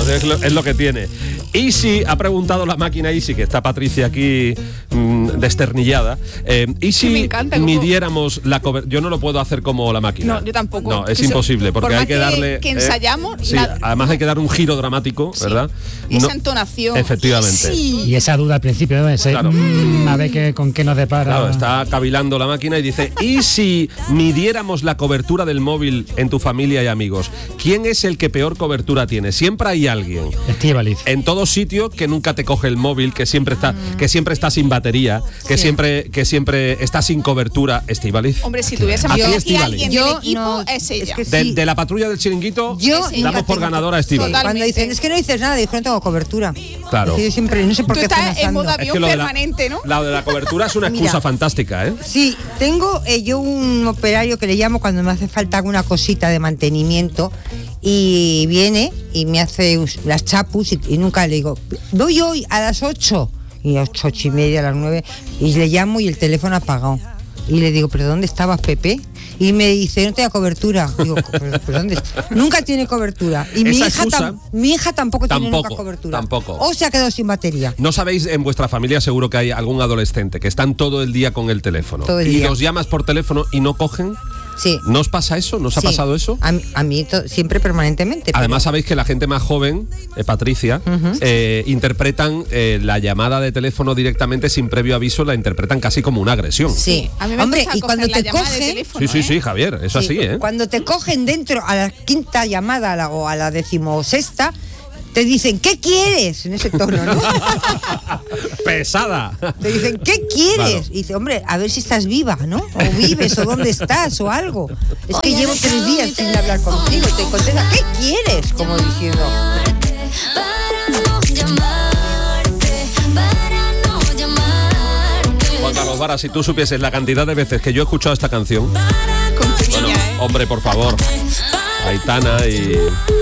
es lo que tiene. Easy, ha preguntado la máquina Easy, que está Patricia aquí desternillada. ¿Y si midiéramos la cobertura? Yo no lo puedo hacer como la máquina. No, yo tampoco. No, es imposible, porque hay que darle... que ensayamos... sí, además hay que dar un giro dramático, ¿verdad? Y esa entonación. Efectivamente. Sí. Y esa duda al principio, ¿no? Claro. A ver con qué nos depara. Claro, está cavilando la máquina y dice, ¿y si midiéramos la cobertura del móvil en tu familia y amigos? ¿Quién es el que peor cobertura tiene? Siempre hay alguien. Estíbaliz. En todo sitio que nunca te coge el móvil, que siempre está sin batería, que siempre está sin cobertura. Estíbaliz. Hombre, si tuviésemos aquí alguien del equipo, es ella. Es que de la patrulla del Chiringuito, damos por ganadora a Estíbaliz. Cuando dicen, es que no dices nada, digo, no tengo cobertura. Claro. Es que yo siempre, no sé por Tú qué estás en modo avión permanente, ¿no? La de la cobertura es una excusa fantástica, ¿eh? Sí, tengo yo un operario que le llamo cuando me hace falta alguna cosita de mantenimiento y viene y me hace las chapus y nunca le digo, doy hoy a las 8 y a las 8:30, a las 9 y le llamo y el teléfono apagado y le digo, ¿pero dónde estabas, Pepe? Y me dice, no tengo cobertura. Digo, ¿pero dónde? Nunca tiene cobertura. Y mi hija tampoco tiene nunca cobertura. Tampoco. O se ha quedado sin batería. ¿No sabéis, en vuestra familia seguro que hay algún adolescente que están todo el día con el teléfono? Todo el día. Y los llamas por teléfono y no cogen? Sí. ¿No os pasa eso? ¿No os ha pasado eso? A mí siempre permanentemente. Además sabéis que la gente más joven, Patricia, interpretan la llamada de teléfono directamente sin previo aviso, la interpretan casi como una agresión. Sí. A mí me Hombre, gusta y cuando te cogen... Sí, Javier, eso así, ¿eh? Cuando te cogen dentro a la quinta llamada o a la 16ª, te dicen, ¿qué quieres? En ese tono, ¿no? ¡Pesada! Te dicen, ¿qué quieres? Claro. Y dice, hombre, a ver si estás viva, ¿no? O vives, o dónde estás, o algo. Es que llevo 3 días sin hablar contigo. Te contesta, ¿qué quieres? Como diciendo... Juan Carlos Vara, si tú supieses la cantidad de veces que yo he escuchado esta canción... Bueno, hombre, por favor. Aitana y...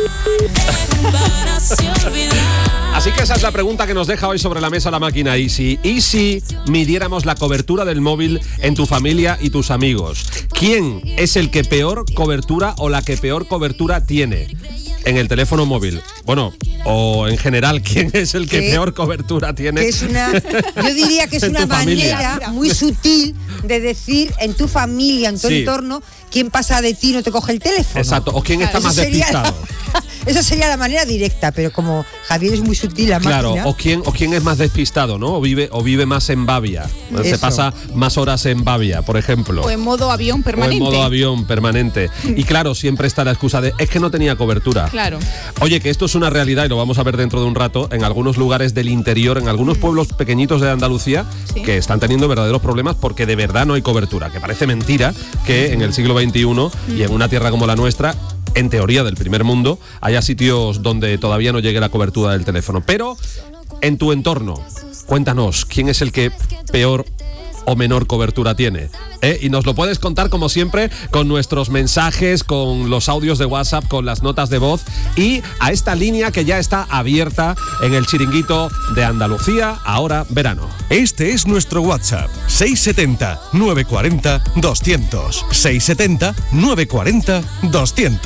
Así que esa es la pregunta que nos deja hoy sobre la mesa la máquina Easy. ¿Y si midiéramos la cobertura del móvil en tu familia y tus amigos? ¿Quién es el que peor cobertura o la que peor cobertura tiene en el teléfono móvil? Bueno, o en general, ¿quién es el que peor cobertura tiene? Yo diría que es una manera muy sutil de decir en tu familia, en tu entorno, quién pasa de ti y no te coge el teléfono. Exacto, o quién está más despistado. Esa sería la manera directa, pero como Javier es muy sutil la máquina... Claro, o quién es más despistado, ¿no? O vive más en babia. Se pasa más horas en babia, por ejemplo. O en modo avión permanente. Y claro, siempre está la excusa de, es que no tenía cobertura. Claro. Oye, que esto es una realidad y lo vamos a ver dentro de un rato en algunos lugares del interior, en algunos pueblos pequeñitos de Andalucía, que están teniendo verdaderos problemas porque de verdad no hay cobertura. Que parece mentira que en el siglo XXI y en una tierra como la nuestra, en teoría del primer mundo, haya sitios donde todavía no llegue la cobertura del teléfono. Pero en tu entorno, cuéntanos, ¿quién es el que peor o menor cobertura tiene? Y nos lo puedes contar como siempre con nuestros mensajes, con los audios de WhatsApp, con las notas de voz y a esta línea que ya está abierta en el Chiringuito de Andalucía, ahora verano. Este es nuestro WhatsApp, 670 940 200. 670 940 200.